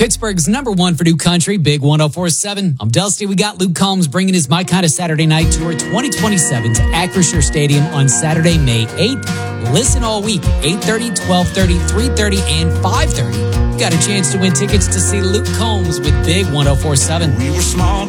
Pittsburgh's number one for new country, Big 104.7. I'm Dusty. We got Luke Combs bringing his My Kind of Saturday Night Tour 2027 to Acrisure Stadium on Saturday, May 8th. Listen all week, 8:30, 12:30, 3:30, and 5:30. You got a chance to win tickets to see Luke Combs with Big 104.7. We were small